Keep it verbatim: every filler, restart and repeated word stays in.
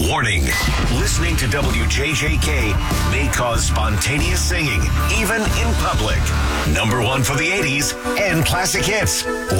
Warning. Listening to W J J K may cause spontaneous singing, even in public. Number one for the eighties and classic hits.